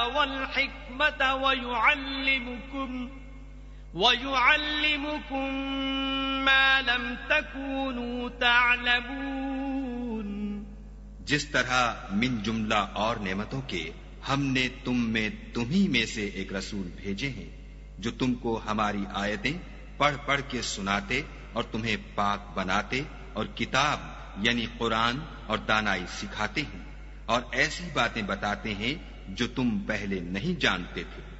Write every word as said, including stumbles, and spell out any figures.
वल हिकमत वयुअल्लिमुकुम वयुअल्लिमुकुम मा लम तकूनू तअलमून। जिस तरह मिन जुमला और नेमतों के हमने तुम में तुम्ही में से एक रसूल भेजे हैं जो तुमको हमारी आयतें पढ़ पढ़ के सुनाते और तुम्हें पाक बनाते और किताब यानी कुरान और दानाई सिखाते हैं और ऐसी बातें बताते हैं जो तुम पहले नहीं जानते थे।